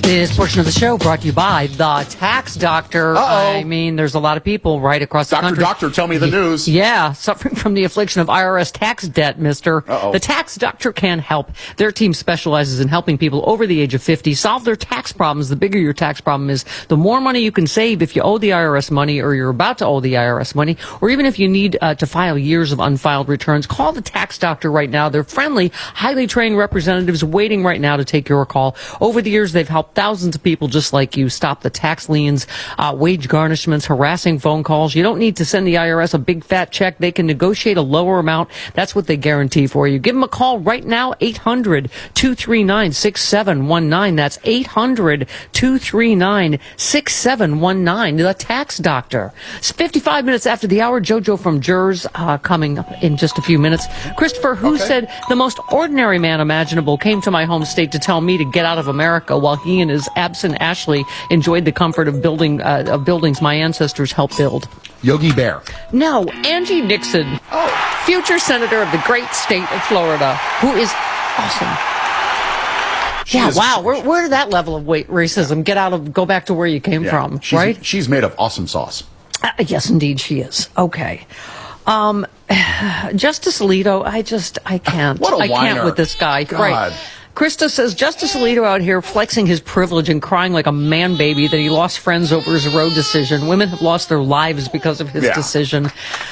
This portion of the show brought to you by the Tax Doctor. Uh-oh. I mean, there's a lot of people right across the country. Doctor, tell me the news. Yeah, suffering from the affliction of IRS tax debt, mister. Uh-oh. The Tax Doctor can help. Their team specializes in helping people over the age of 50 solve their tax problems. The bigger your tax problem is, the more money you can save if you owe the IRS money or you're about to owe the IRS money, or even if you need to file years of unfiled returns. Call the Tax Doctor right now. They're friendly, highly trained representatives waiting right now to take your call. Over the years, they've helped thousands of people just like you stop the tax liens, wage garnishments, harassing phone calls. You don't need to send the IRS a big fat check. They can negotiate a lower amount. That's what they guarantee for you. Give them a call right now, 800-239-6719. That's 800-239-6719. The Tax Doctor. It's 55 minutes after the hour. JoJo from Jers coming up in just a few minutes. Christopher, who said the most ordinary man imaginable came to my home state to tell me to get out of America while he and his absent Ashley enjoyed the comfort of buildings my ancestors helped build. Yogi Bear. No, Angie Nixon, future senator of the great state of Florida, who is awesome. Wow. Where did that level of racism go back to where you came from, right? She's made of awesome sauce. Yes, indeed she is. Okay. Justice Alito, I can't. What a I whiner. can't with this guy. God. Right. Krista says, Justice Alito out here flexing his privilege and crying like a man baby that he lost friends over his road decision. Women have lost their lives because of his decision.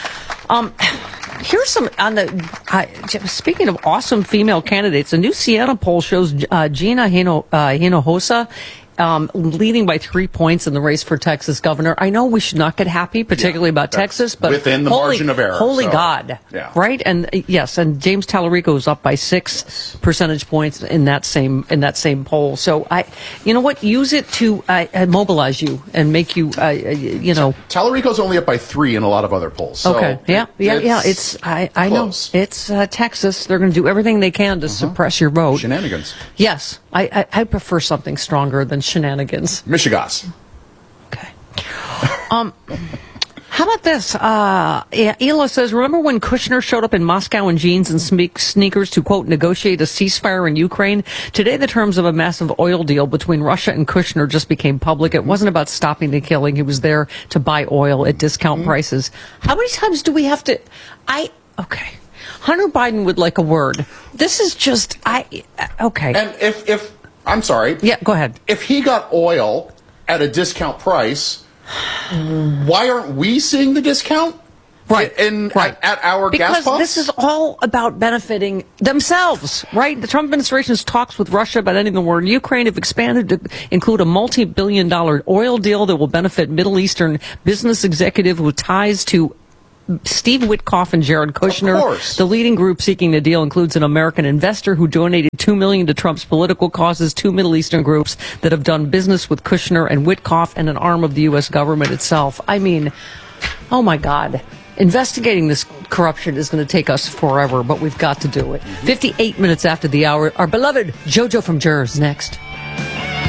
Here's some speaking of awesome female candidates, a new Siena poll shows Gina Hinojosa leading by 3 points in the race for Texas governor. I know we should not get happy, particularly about Texas, but within the margin of error. Holy God. Yeah. Right? And yes, and James Tallarico is up by 6 percentage points in that same poll. So you know what? Use it to mobilize you and make you Tallarico's only up by 3 in a lot of other polls. So okay. Yeah. It's I know. It's Texas. They're going to do everything they can to suppress your vote. Shenanigans. Yes. I prefer something stronger than shenanigans. Michigas. Okay. How about this? Ela says, remember when Kushner showed up in Moscow in jeans and sneakers to, quote, negotiate a ceasefire in Ukraine? Today, the terms of a massive oil deal between Russia and Kushner just became public. It wasn't about stopping the killing. He was there to buy oil at discount prices. How many times do we have to... Okay. Hunter Biden would like a word. This is just... Okay. And if I'm sorry. Yeah, go ahead. If he got oil at a discount price, why aren't we seeing the discount? Right. At our gas pumps? Because this is all about benefiting themselves, right? The Trump administration's talks with Russia about ending the war in Ukraine have expanded to include a multi-billion-dollar oil deal that will benefit Middle Eastern business executive with ties to Steve Witkoff and Jared Kushner. Of course. The leading group seeking the deal includes an American investor who donated $2 million to Trump's political causes, 2 Middle Eastern groups that have done business with Kushner and Witkoff, and an arm of the U.S. government itself. I mean, oh my God. Investigating this corruption is going to take us forever, but we've got to do it. 58 minutes after the hour, our beloved JoJo from Jers next.